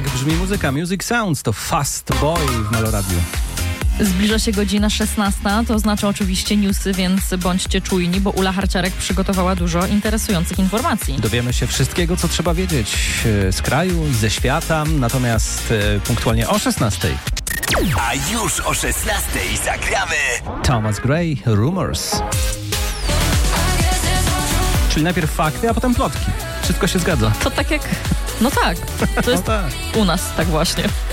Tak brzmi muzyka. Music Sounds to Fast Boy w Meloradiu. Zbliża się godzina 16, to oznacza oczywiście newsy, więc bądźcie czujni, bo Ula Harciarek przygotowała dużo interesujących informacji. Dowiemy się wszystkiego, co trzeba wiedzieć z kraju i ze świata, natomiast punktualnie o 16. A już o 16 zagramy Thomas Gray, Rumors. Czyli najpierw fakty, a potem plotki. Wszystko się zgadza. To tak jak... No tak, to jest tak. u nas tak właśnie.